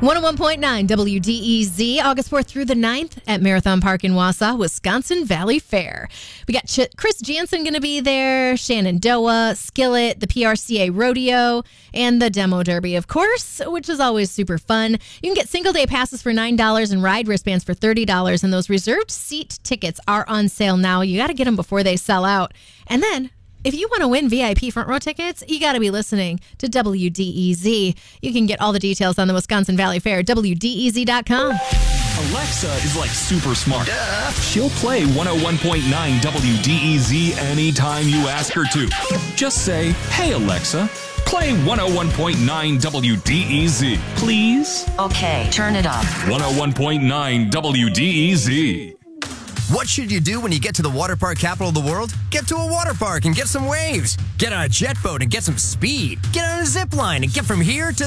101.9 WDEZ, August 4th through the 9th at Marathon Park in Wausau, Wisconsin Valley Fair. We got Chris Jansen going to be there, Shenandoah, Skillet, the PRCA Rodeo, and the Demo Derby, of course, which is always super fun. You can get single-day passes for $9 and ride wristbands for $30, and those reserved seat tickets are on sale now. You got to get them before they sell out. And then, if you want to win VIP front row tickets, you got to be listening to WDEZ. You can get all the details on the Wisconsin Valley Fair, WDEZ.com. Alexa is like super smart. She'll play 101.9 WDEZ anytime you ask her to. Just say, "Hey Alexa, play 101.9 WDEZ, please." Okay, turn it up. 101.9 WDEZ. What should you do when you get to the water park capital of the world? Get to a water park and get some waves. Get on a jet boat and get some speed. Get on a zip line and get from here to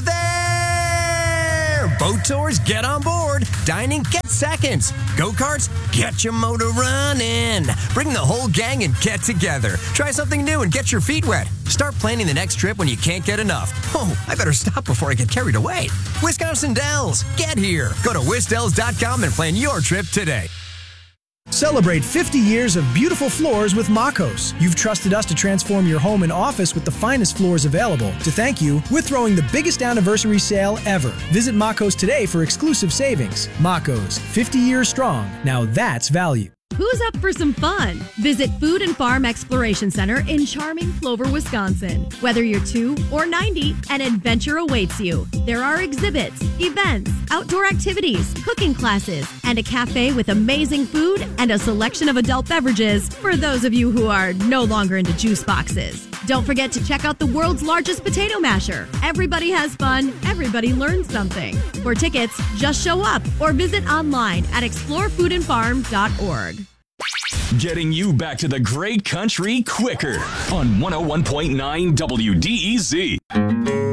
there. Boat tours, get on board. Dining, get seconds. Go-karts, get your motor running. Bring the whole gang and get together. Try something new and get your feet wet. Start planning the next trip when you can't get enough. Oh, I better stop before I get carried away. Wisconsin Dells, get here. Go to wisdells.com and plan your trip today. Celebrate 50 years of beautiful floors with Makos. You've trusted us to transform your home and office with the finest floors available. To thank you, we're throwing the biggest anniversary sale ever. Visit Makos today for exclusive savings. Makos, 50 years strong. Now that's value. Who's up for some fun? Visit Food and Farm Exploration Center in charming Plover, Wisconsin. Whether you're 2 or 90, an adventure awaits you. There are exhibits, events, outdoor activities, cooking classes, and a cafe with amazing food and a selection of adult beverages for those of you who are no longer into juice boxes. Don't forget to check out the world's largest potato masher. Everybody has fun, everybody learns something. For tickets, just show up or visit online at explorefoodandfarm.org. Getting you back to the great country quicker on 101.9 WDEZ.